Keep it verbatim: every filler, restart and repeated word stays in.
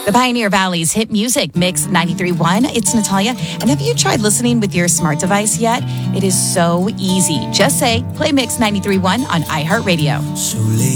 The Pioneer Valley's hit music mix ninety-three point one. It's Natalia. And have you tried listening with your smart device yet? It is so easy. Just say, play Mix ninety-three point one on iHeartRadio.